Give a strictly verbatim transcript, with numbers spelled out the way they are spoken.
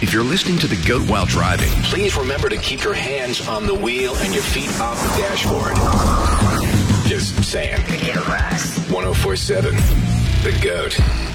If you're listening to The GOAT while driving, please remember to keep your hands on the wheel and your feet off the dashboard. Just saying. one oh four point seven, The GOAT.